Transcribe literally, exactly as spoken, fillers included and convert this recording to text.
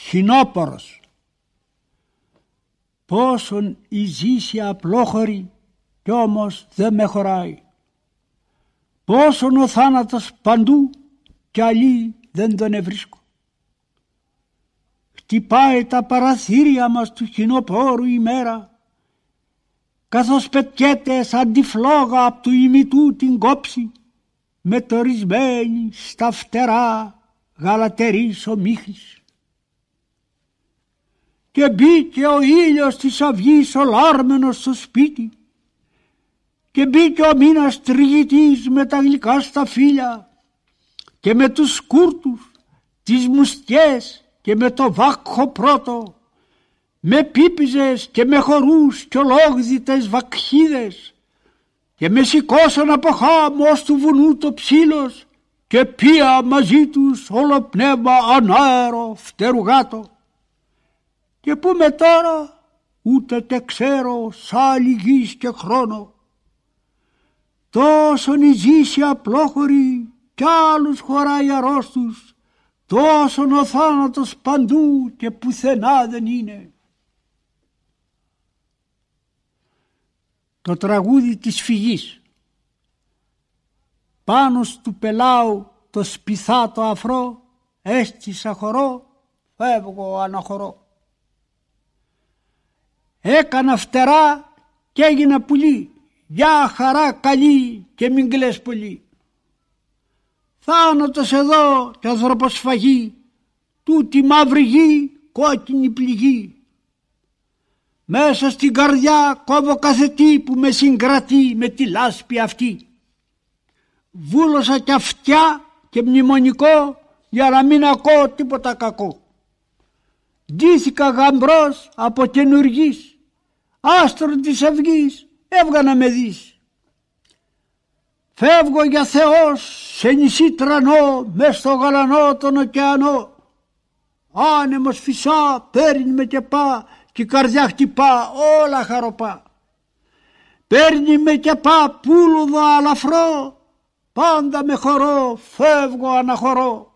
χινόπορος. Πόσον η ζήση απλόχωρη κι όμως δεν με χωράει. Πόσον ο θάνατος παντού κι αλλή δεν τον ευρίσκω. Χτυπάει τα παραθύρια μας του χινοπόρου η μέρα, καθώς πετιέται σαν τη φλόγα απ' του ημιτού την κόψη, μετορισμένη στα φτερά γαλατερής ομίχλης. Και μπήκε ο ήλιος της αυγής ολάρμενος στο σπίτι, και μπήκε ο μήνας τριγητής με τα γλυκά σταφύλια και με τους σκούρτους, τις μουστιές και με το βάκχο πρώτο, με πίπιζες και με χορούς και ολόγδιτες βακχίδες, και με σηκώσαν από χάμω ως του βουνού το ψήλος και πία μαζί τους όλο πνεύμα ανάερο φτερουγάτο. Και πού με τώρα ούτε τε ξέρω σ' άλλη γης και χρόνο. Τόσον η ζήση απλόχωρη κι άλλους χωράει αρρώστους, τόσον ο θάνατος παντού και πουθενά δεν είναι. Το τραγούδι της φυγής. Πάνω στου πελάου το σπιθάτο αφρό, έστησα χορό, φεύγω αναχωρώ. Έκανα φτερά κι έγινα πουλί, για χαρά καλή και μην κλαις πολύ. Θάνατος εδώ κι ανθρωποσφαγή, τούτη μαύρη γη κόκκινη πληγή. Μέσα στην καρδιά κόβω κάθε τι που με συγκρατεί με τη λάσπη αυτή. Βούλωσα κι αυτιά και μνημονικό για να μην ακούω τίποτα κακό. Ντύθηκα γαμπρός από καινουργής, άστρον της αυγής έβγα να με δεις. Φεύγω για Θεός σε νησί τρανό, μες στο γαλανό τον ωκεανό. Άνεμος φυσά, παίρνει με και πά, κι η καρδιά χτυπά όλα χαροπά. Παίρνει με και πά πουλουδο αλαφρό, πάντα με χορό φεύγω αναχωρώ.